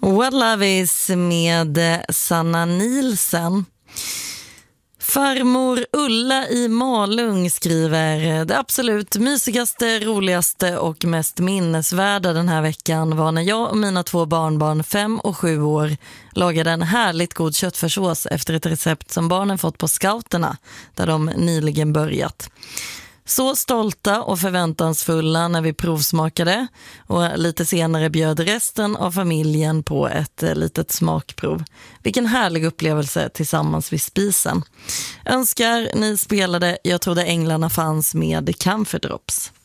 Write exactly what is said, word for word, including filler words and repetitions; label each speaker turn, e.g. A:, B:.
A: What Love Is med Sanna Nielsen. Farmor Ulla i Malung skriver: det absolut mysigaste, roligaste och mest minnesvärda den här veckan var när jag och mina två barnbarn, fem och sju år, lagade en härligt god köttfärssås efter ett recept som barnen fått på scouterna, där de nyligen börjat. Så stolta och förväntansfulla när vi provsmakade, och lite senare bjöd resten av familjen på ett litet smakprov. Vilken härlig upplevelse tillsammans vid spisen. Önskar ni spelade Jag trodde änglarna fanns med Camphor Drops.